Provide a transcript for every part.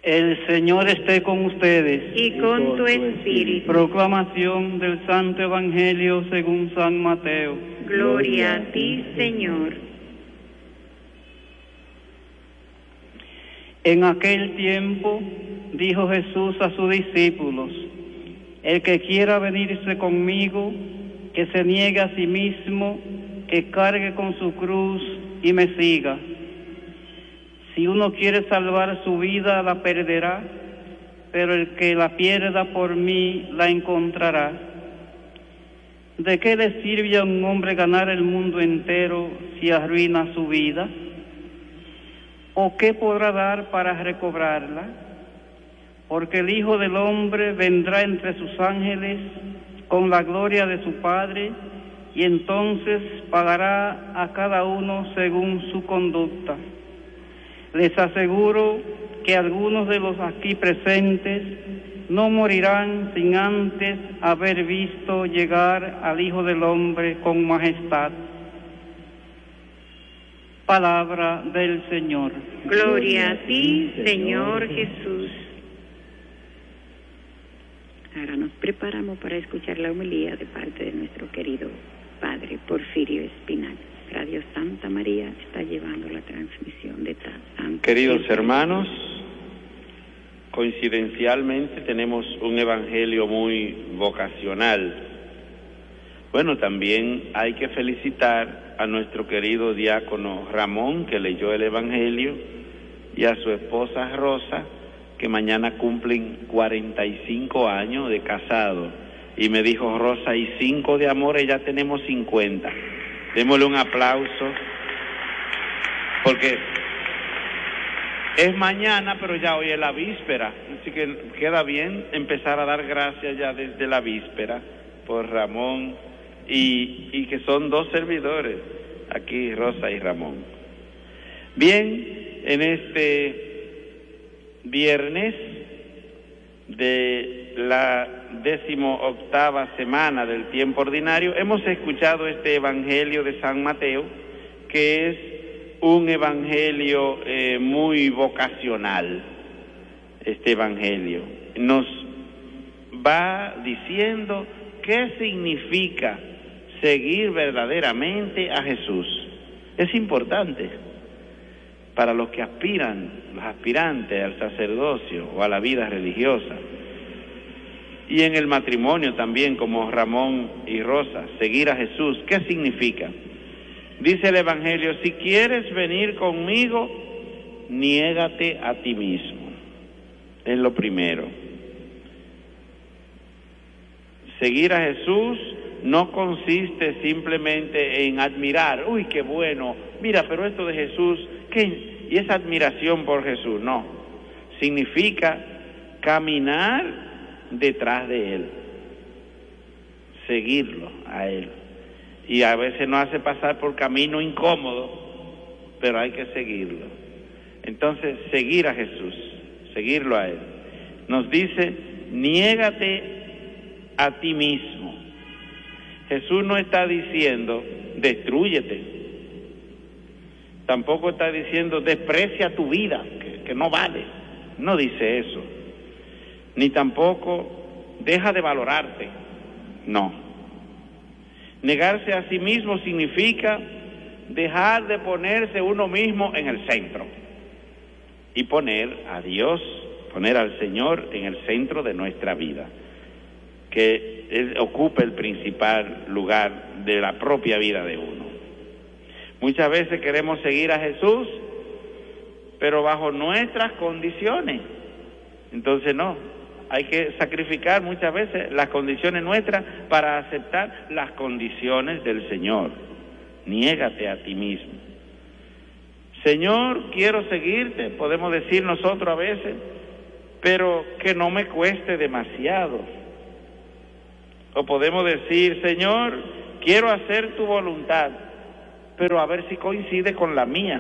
El Señor esté con ustedes. Y con tu espíritu. Proclamación del Santo Evangelio según San Mateo. Gloria a ti, Señor. En aquel tiempo dijo Jesús a sus discípulos: el que quiera venirse conmigo, que se niegue a sí mismo, que cargue con su cruz y me siga. Si uno quiere salvar su vida, la perderá, pero el que la pierda por mí, la encontrará. ¿De qué le sirve a un hombre ganar el mundo entero si arruina su vida? ¿O qué podrá dar para recobrarla? Porque el Hijo del Hombre vendrá entre sus ángeles con la gloria de su Padre, y entonces pagará a cada uno según su conducta. Les aseguro que algunos de los aquí presentes no morirán sin antes haber visto llegar al Hijo del Hombre con majestad. Palabra del Señor. Gloria a ti, Señor Jesús. Ahora nos preparamos para escuchar la homilía de parte de nuestro querido Padre Porfirio Espinal. Radio Santa María está llevando la transmisión de Santa. Queridos hermanos, coincidencialmente tenemos un evangelio muy vocacional. Bueno, también hay que felicitar a nuestro querido diácono Ramón, que leyó el evangelio, y a su esposa Rosa, que mañana cumplen 45 años de casado. Y me dijo Rosa, y 5 de amores, ya tenemos 50. Démosle un aplauso, porque es mañana, pero ya hoy es la víspera, así que queda bien empezar a dar gracias ya desde la víspera por Ramón y que son 2 servidores, aquí Rosa y Ramón. Bien, en este viernes de la 18ª semana del tiempo ordinario, hemos escuchado este evangelio de San Mateo, que es un evangelio muy vocacional. Este evangelio nos va diciendo qué significa seguir verdaderamente a Jesús. Es importante para los que aspiran, los aspirantes al sacerdocio o a la vida religiosa. Y en el matrimonio también, como Ramón y Rosa, seguir a Jesús. ¿Qué significa? Dice el Evangelio: si quieres venir conmigo, niégate a ti mismo. Es lo primero. Seguir a Jesús no consiste simplemente en admirar, uy, qué bueno, mira, pero esto de Jesús, ¿qué? Y esa admiración por Jesús, no. Significa caminar detrás de Él, seguirlo a Él. Y a veces nos hace pasar por camino incómodo, pero hay que seguirlo. Entonces, seguir a Jesús, seguirlo a Él. Nos dice, niégate a ti mismo. Jesús no está diciendo, destrúyete. Tampoco está diciendo, desprecia tu vida, que no vale. No dice eso. Ni tampoco, deja de valorarte. No. Negarse a sí mismo significa dejar de ponerse uno mismo en el centro y poner a Dios, poner al Señor en el centro de nuestra vida, que Él ocupe el principal lugar de la propia vida de uno. Muchas veces queremos seguir a Jesús, pero bajo nuestras condiciones. Entonces no, hay que sacrificar muchas veces las condiciones nuestras para aceptar las condiciones del Señor. Niégate a ti mismo. Señor, quiero seguirte, podemos decir nosotros a veces, pero que no me cueste demasiado. O podemos decir, Señor, quiero hacer tu voluntad, pero a ver si coincide con la mía.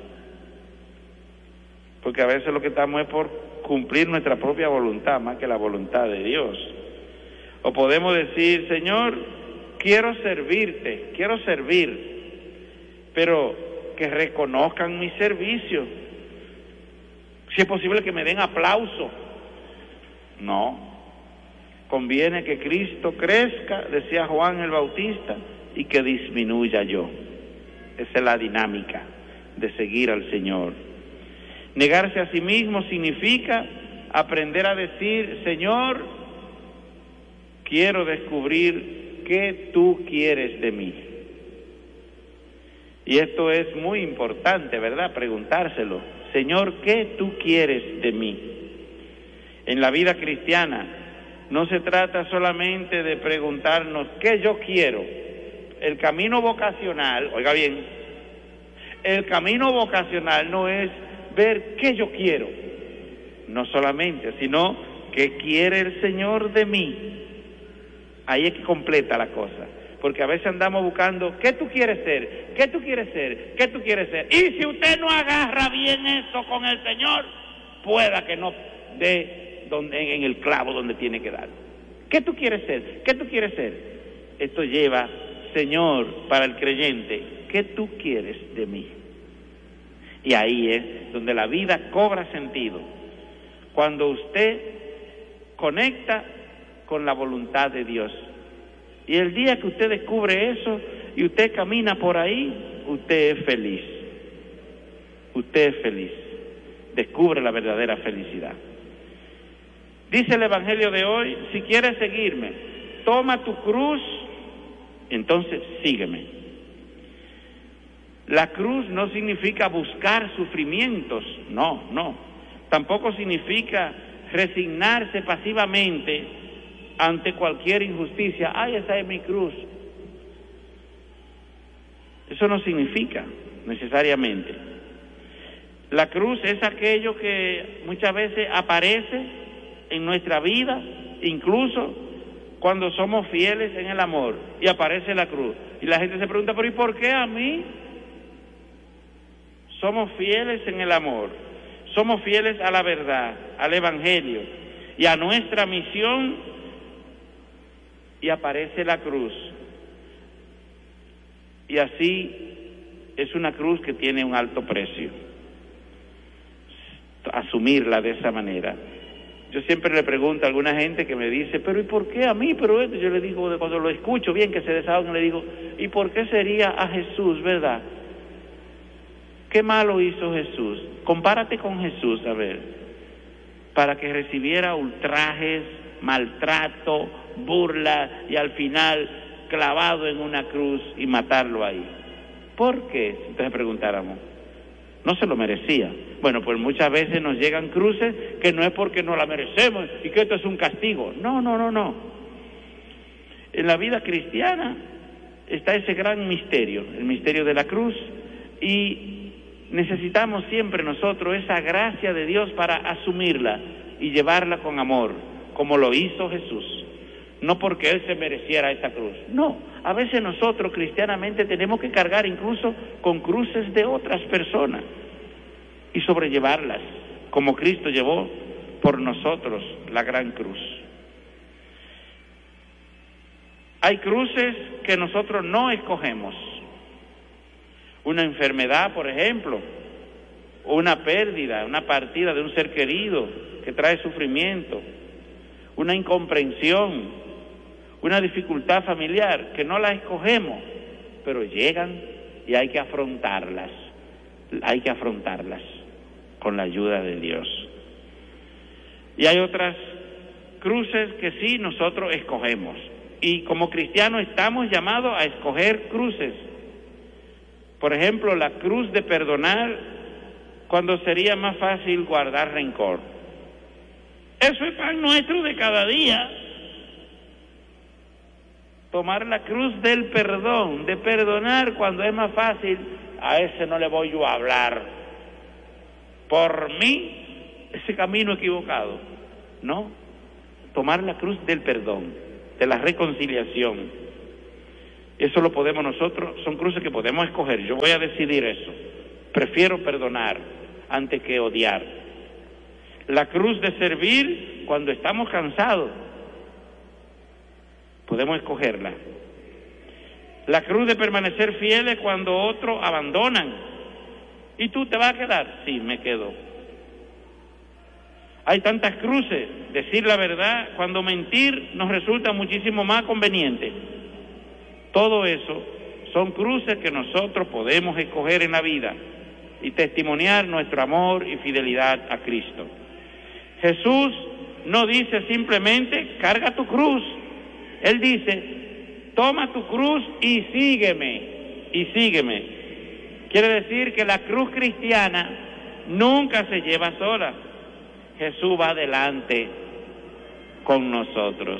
Porque a veces lo que estamos es por cumplir nuestra propia voluntad más que la voluntad de Dios. O podemos decir, Señor, quiero servirte, quiero servir, pero que reconozcan mi servicio. Si es posible que me den aplauso. No. Conviene que Cristo crezca, decía Juan el Bautista, y que disminuya yo. Esa es la dinámica de seguir al Señor. Negarse a sí mismo significa aprender a decir: Señor, quiero descubrir qué tú quieres de mí. Y esto es muy importante, ¿verdad? Preguntárselo. Señor, ¿qué tú quieres de mí? En la vida cristiana no se trata solamente de preguntarnos qué yo quiero. El camino vocacional, oiga bien, el camino vocacional no es ver qué yo quiero, no solamente, sino qué quiere el Señor de mí. Ahí es que completa la cosa, porque a veces andamos buscando qué tú quieres ser, qué tú quieres ser, qué tú quieres ser. Y si usted no agarra bien eso con el Señor, pueda que no dé en el clavo donde tiene que dar. ¿Qué tú quieres ser? ¿Qué tú quieres ser? Esto lleva, Señor, para el creyente, ¿qué tú quieres de mí? Y ahí es donde la vida cobra sentido. Cuando usted conecta con la voluntad de Dios. Y el día que usted descubre eso y usted camina por ahí, usted es feliz. Usted es feliz. Descubre la verdadera felicidad. Dice el Evangelio de hoy: si quieres seguirme, toma tu cruz, entonces sígueme. La cruz no significa buscar sufrimientos, no. Tampoco significa resignarse pasivamente ante cualquier injusticia. ¡Ay, esa es mi cruz! Eso no significa necesariamente. La cruz es aquello que muchas veces aparece en nuestra vida, incluso cuando somos fieles en el amor, y aparece la cruz. Y la gente se pregunta: ¿pero y por qué a mí? Somos fieles en el amor, somos fieles a la verdad, al Evangelio y a nuestra misión, y aparece la cruz. Y así es una cruz que tiene un alto precio, asumirla de esa manera. Yo siempre le pregunto a alguna gente que me dice: ¿pero y por qué a mí? Pero esto, yo le digo, cuando lo escucho bien que se desahogan, le digo: ¿y por qué sería a Jesús, verdad? ¿Qué malo hizo Jesús? Compárate con Jesús, a ver, para que recibiera ultrajes, maltrato, burla y al final clavado en una cruz y matarlo ahí. ¿Por qué? Si entonces preguntáramos, no se lo merecía. Bueno, pues muchas veces nos llegan cruces que no es porque no la merecemos y que esto es un castigo. No. En la vida cristiana está ese gran misterio, el misterio de la cruz, y necesitamos siempre nosotros esa gracia de Dios para asumirla y llevarla con amor, como lo hizo Jesús. No porque Él se mereciera esta cruz. No, a veces nosotros cristianamente tenemos que cargar incluso con cruces de otras personas y sobrellevarlas, como Cristo llevó por nosotros la gran cruz. Hay cruces que nosotros no escogemos. Una enfermedad, por ejemplo, o una pérdida, una partida de un ser querido que trae sufrimiento, una incomprensión, una dificultad familiar que no la escogemos, pero llegan y hay que afrontarlas. Hay que afrontarlas con la ayuda de Dios. Y hay otras cruces que sí nosotros escogemos. Y como cristianos estamos llamados a escoger cruces. Por ejemplo, la cruz de perdonar cuando sería más fácil guardar rencor. Eso es pan nuestro de cada día. Tomar la cruz del perdón, de perdonar cuando es más fácil. A ese no le voy yo a hablar. Por mí, ese camino equivocado. No, tomar la cruz del perdón, de la reconciliación. Eso lo podemos nosotros, son cruces que podemos escoger. Yo voy a decidir eso. Prefiero perdonar antes que odiar. La cruz de servir cuando estamos cansados. Podemos escogerla. La cruz de permanecer fieles cuando otros abandonan. ¿Y tú te vas a quedar? Sí, me quedo. Hay tantas cruces, decir la verdad cuando mentir nos resulta muchísimo más conveniente. Todo eso son cruces que nosotros podemos escoger en la vida y testimoniar nuestro amor y fidelidad a Cristo. Jesús no dice simplemente, carga tu cruz. Él dice, toma tu cruz y sígueme, y sígueme. Quiere decir que la cruz cristiana nunca se lleva sola. Jesús va adelante con nosotros.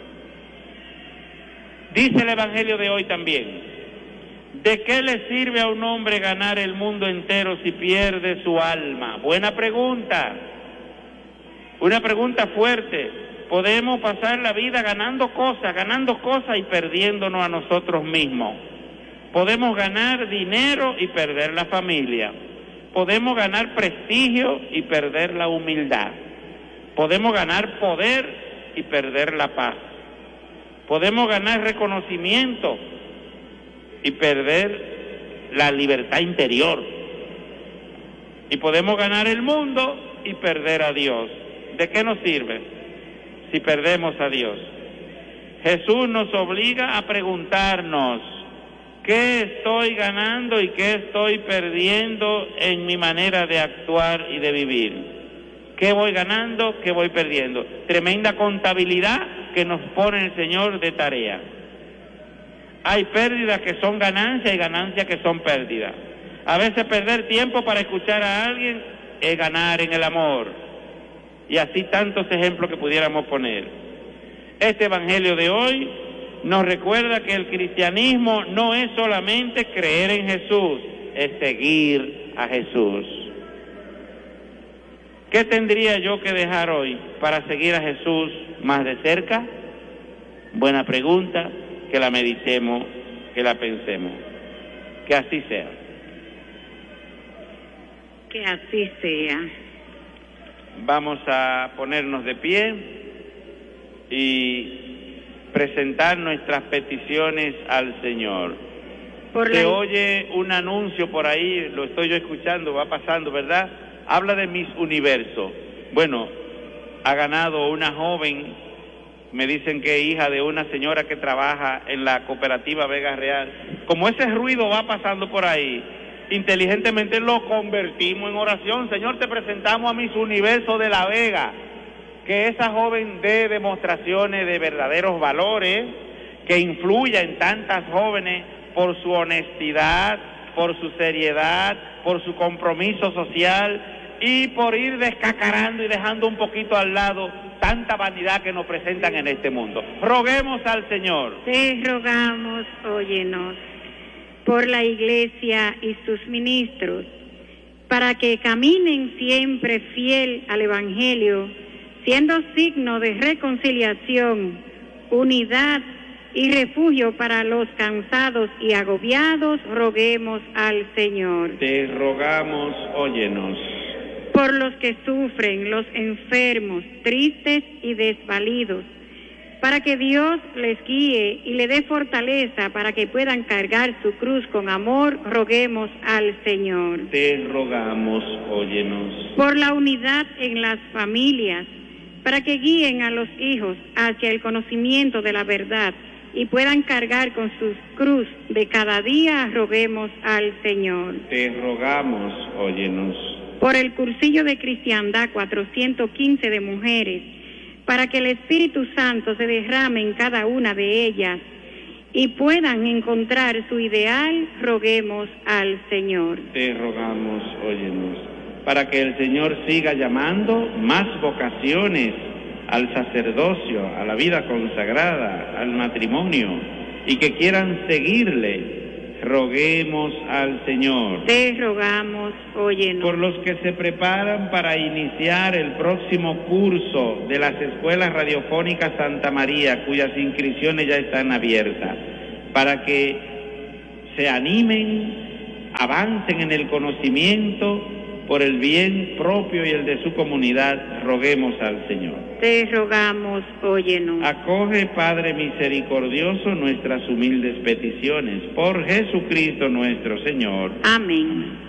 Dice el Evangelio de hoy también, ¿de qué le sirve a un hombre ganar el mundo entero si pierde su alma? Buena pregunta, una pregunta fuerte. Podemos pasar la vida ganando cosas y perdiéndonos a nosotros mismos. Podemos ganar dinero y perder la familia. Podemos ganar prestigio y perder la humildad. Podemos ganar poder y perder la paz. Podemos ganar reconocimiento y perder la libertad interior. Y podemos ganar el mundo y perder a Dios. ¿De qué nos sirve si perdemos a Dios? Jesús nos obliga a preguntarnos, ¿qué estoy ganando y qué estoy perdiendo en mi manera de actuar y de vivir? ¿Qué voy ganando? ¿Qué voy perdiendo? Tremenda contabilidad que nos pone el Señor de tarea. Hay pérdidas que son ganancias y ganancias que son pérdidas. A veces perder tiempo para escuchar a alguien es ganar en el amor. Y así tantos ejemplos que pudiéramos poner. Este Evangelio de hoy nos recuerda que el cristianismo no es solamente creer en Jesús, es seguir a Jesús. ¿Qué tendría yo que dejar hoy para seguir a Jesús más de cerca? Buena pregunta, que la meditemos, que la pensemos. Que así sea. Que así sea. Vamos a ponernos de pie y presentar nuestras peticiones al Señor. Se oye un anuncio por ahí, lo estoy yo escuchando, va pasando, ¿verdad? Habla de Miss Universo. Bueno, ha ganado una joven, me dicen que hija de una señora que trabaja en la cooperativa Vega Real. Como ese ruido va pasando por ahí, inteligentemente lo convertimos en oración. Señor, te presentamos a Miss Universo de La Vega. Que esa joven dé demostraciones de verdaderos valores, que influya en tantas jóvenes por su honestidad, por su seriedad, por su compromiso social y por ir descacarando y dejando un poquito al lado tanta vanidad que nos presentan en este mundo. Roguemos al Señor. Te rogamos, óyenos, por la Iglesia y sus ministros, para que caminen siempre fiel al Evangelio, siendo signo de reconciliación, unidad y refugio para los cansados y agobiados, roguemos al Señor. Te rogamos, óyenos. Por los que sufren, los enfermos, tristes y desvalidos, para que Dios les guíe y le dé fortaleza para que puedan cargar su cruz con amor, roguemos al Señor. Te rogamos, óyenos. Por la unidad en las familias, para que guíen a los hijos hacia el conocimiento de la verdad y puedan cargar con su cruz de cada día, roguemos al Señor. Te rogamos, óyenos. Por el cursillo de cristiandad 415 de mujeres, para que el Espíritu Santo se derrame en cada una de ellas y puedan encontrar su ideal, roguemos al Señor. Te rogamos, óyenos. Para que el Señor siga llamando más vocaciones al sacerdocio, a la vida consagrada, al matrimonio, y que quieran seguirle, roguemos al Señor. Te rogamos, óyenos. Por los que se preparan para iniciar el próximo curso de las escuelas radiofónicas Santa María, cuyas inscripciones ya están abiertas, para que se animen, avancen en el conocimiento, por el bien propio y el de su comunidad, roguemos al Señor. Te rogamos, óyenos. Acoge, Padre misericordioso, nuestras humildes peticiones, por Jesucristo nuestro Señor. Amén.